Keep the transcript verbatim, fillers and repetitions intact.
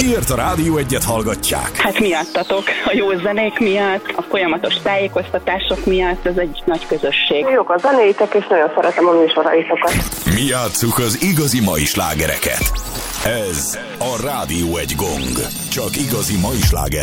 Miért a Rádió Egyet hallgatják? Hát miattatok, a jó zenék miatt, a folyamatos tájékoztatások miatt, ez egy nagy közösség. Jók a zenéitek, és nagyon szeretem a műsoraitokat. Mi játsszuk az igazi mai slágereket. Ez a Rádió Egy Gong. Csak igazi mai sláger